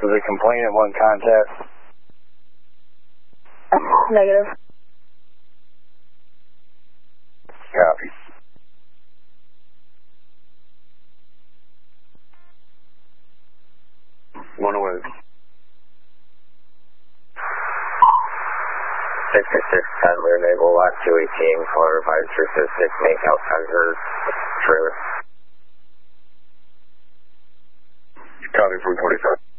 The complainant one contact? Negative. Copy. One away. 6610, we're enable lock 218, caller advised 366, make outside her trailer. Copy from 45.